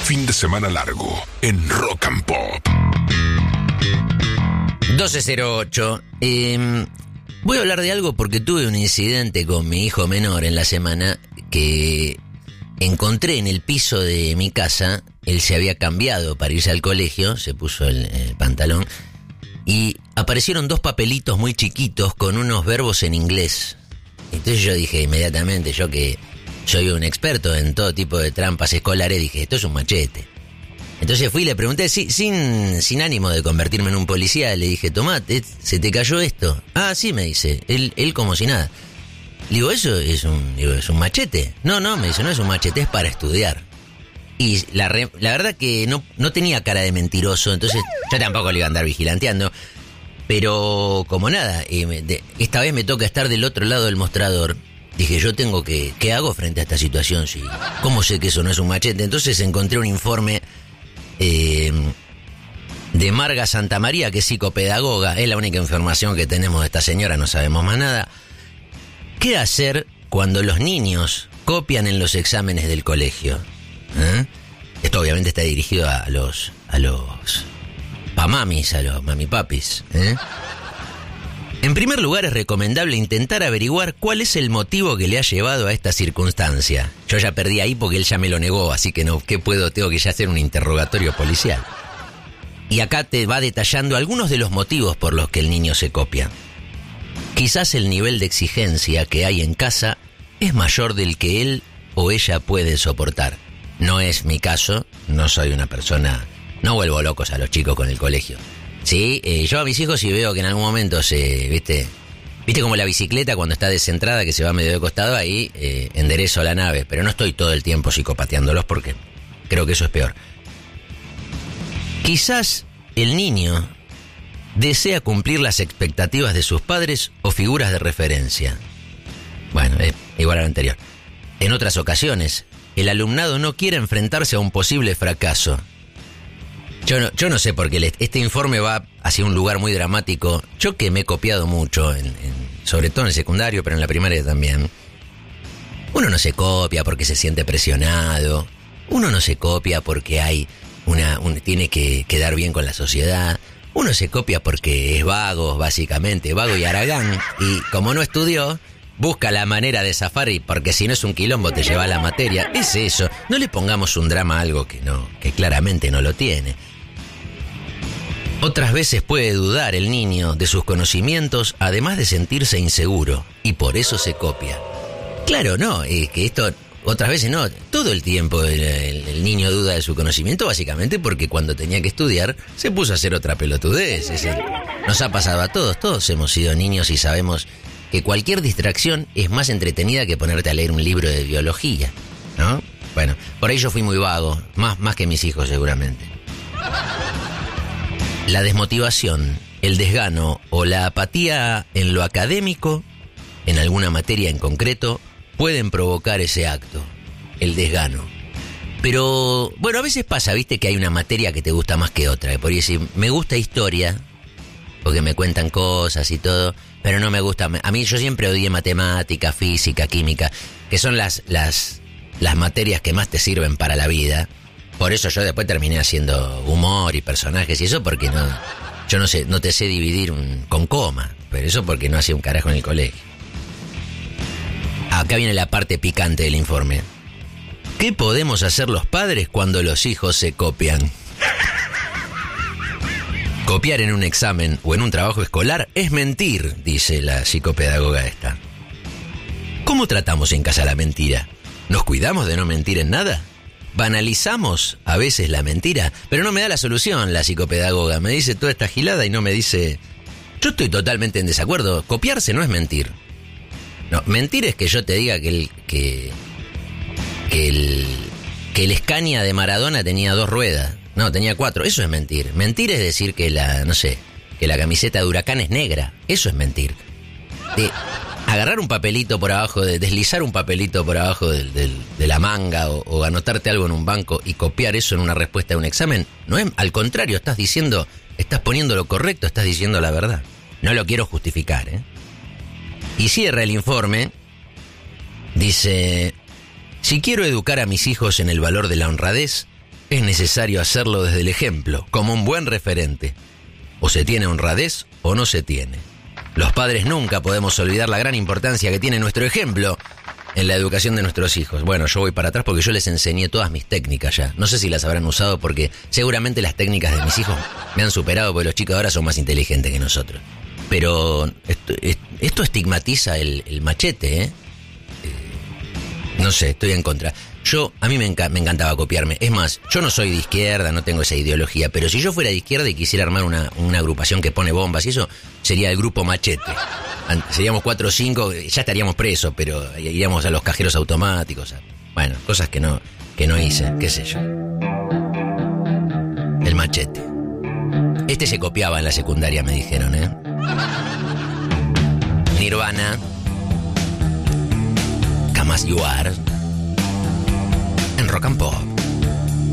Fin de semana largo en Rock and Pop. 12:08. Voy a hablar de algo porque tuve un incidente con mi hijo menor en la semana que encontré en el piso de mi casa. Él se había cambiado para irse al colegio, se puso el pantalón y aparecieron 2 papelitos muy chiquitos con unos verbos en inglés. Entonces yo dije inmediatamente, yo que soy un experto en todo tipo de trampas escolares, dije, esto es un machete. Entonces fui y le pregunté, sin ánimo de convertirme en un policía, le dije, tomá, ¿se te cayó esto? Ah, sí, me dice, él como si nada. Le digo, ¿eso es un machete? No, me dice, no es un machete, es para estudiar. Y la verdad que no tenía cara de mentiroso, entonces yo tampoco le iba a andar vigilanteando. Pero como nada, esta vez me toca estar del otro lado del mostrador. Dije, yo tengo que... ¿Qué hago frente a esta situación? Sí. ¿Cómo sé que eso no es un machete? Entonces encontré un informe de Marga Santamaría, que es psicopedagoga. Es la única información que tenemos de esta señora, no sabemos más nada. ¿Qué hacer cuando los niños copian en los exámenes del colegio? Esto obviamente está dirigido a los pamamis, a los mamipapis. En primer lugar, es recomendable intentar averiguar cuál es el motivo que le ha llevado a esta circunstancia. Yo ya perdí ahí porque él ya me lo negó, así que no, ¿qué puedo? Tengo que ya hacer un interrogatorio policial. Y acá te va detallando algunos de los motivos por los que el niño se copia. Quizás el nivel de exigencia que hay en casa es mayor del que él o ella puede soportar. No es mi caso, no soy una persona... No vuelvo locos a los chicos con el colegio. Sí, yo a mis hijos si veo que en algún momento ¿viste como la bicicleta cuando está descentrada que se va medio de costado, ahí enderezo la nave, pero no estoy todo el tiempo psicopateándolos porque creo que eso es peor. Quizás el niño desea cumplir las expectativas de sus padres o figuras de referencia. Bueno, es igual a lo anterior. En otras ocasiones, el alumnado no quiere enfrentarse a un posible fracaso. Yo no sé por qué este informe va hacia un lugar muy dramático. Yo que me he copiado mucho, sobre todo en el secundario, pero en la primaria también. Uno no se copia porque se siente presionado. Uno no se copia porque tiene que quedar bien con la sociedad. Uno se copia porque es vago, básicamente, vago y haragán. Y como no estudió, busca la manera de zafar y porque si no es un quilombo te lleva la materia. Es eso. No le pongamos un drama a algo que claramente no lo tiene. Otras veces puede dudar el niño de sus conocimientos, además de sentirse inseguro, y por eso se copia. Claro, no, es que esto, otras veces no, todo el tiempo el niño duda de su conocimiento, básicamente porque cuando tenía que estudiar se puso a hacer otra pelotudez. Nos ha pasado a todos hemos sido niños y sabemos que cualquier distracción es más entretenida que ponerte a leer un libro de biología, ¿no? Bueno, por ahí yo fui muy vago, más que mis hijos seguramente. La desmotivación, el desgano o la apatía en lo académico, en alguna materia en concreto, pueden provocar ese acto, el desgano. Pero, bueno, a veces pasa, viste, que hay una materia que te gusta más que otra. Por decir, me gusta historia, porque me cuentan cosas y todo, pero no me gusta... A mí yo siempre odié matemática, física, química, que son las materias que más te sirven para la vida. Por eso yo después terminé haciendo humor y personajes y eso porque yo no te sé dividir con coma, pero eso porque no hacía un carajo en el colegio. Acá viene la parte picante del informe. ¿Qué podemos hacer los padres cuando los hijos se copian? Copiar en un examen o en un trabajo escolar es mentir, dice la psicopedagoga esta. ¿Cómo tratamos en casa la mentira? ¿Nos cuidamos de no mentir en nada? Banalizamos a veces la mentira, pero no me da la solución la psicopedagoga. Me dice toda esta gilada y no me dice... Yo estoy totalmente en desacuerdo. Copiarse no es mentir. No, mentir es que yo te diga que el Scania de Maradona tenía 2 ruedas. No, tenía 4. Eso es mentir. Mentir es decir que la camiseta de Huracán es negra. Eso es mentir. Agarrar un papelito por abajo, deslizar un papelito por abajo de la manga o anotarte algo en un banco y copiar eso en una respuesta de un examen, no es, al contrario, estás poniendo lo correcto, estás diciendo la verdad. No lo quiero justificar, ¿eh? Y cierra el informe, dice, si quiero educar a mis hijos en el valor de la honradez, es necesario hacerlo desde el ejemplo, como un buen referente. O se tiene honradez o no se tiene. Los padres nunca podemos olvidar la gran importancia que tiene nuestro ejemplo en la educación de nuestros hijos. Bueno, yo voy para atrás porque yo les enseñé todas mis técnicas ya. No sé si las habrán usado porque seguramente las técnicas de mis hijos me han superado porque los chicos ahora son más inteligentes que nosotros. Pero esto estigmatiza el machete, ¿eh? No sé, estoy en contra. A mí me encantaba copiarme. Es más, yo no soy de izquierda, no tengo esa ideología, pero si yo fuera de izquierda y quisiera armar una agrupación que pone bombas y eso, sería el grupo Machete. Seríamos 4 o 5, ya estaríamos presos, pero iríamos a los cajeros automáticos. Bueno, cosas que no hice, qué sé yo. El Machete. Este se copiaba en la secundaria, me dijeron, ¿eh? Nirvana. Come As You Are. En Rock and Pop.